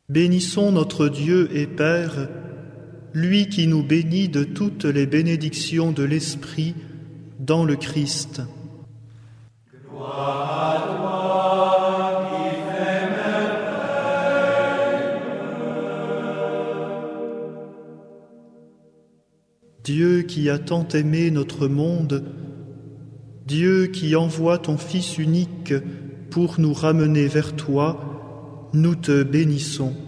Bénissons notre Dieu et Père, lui qui nous bénit de toutes les bénédictions de l'Esprit dans le Christ. Gloire à toi qui fais merveille. Dieu qui a tant aimé notre monde, Dieu qui envoie ton Fils unique pour nous ramener vers toi, nous te bénissons.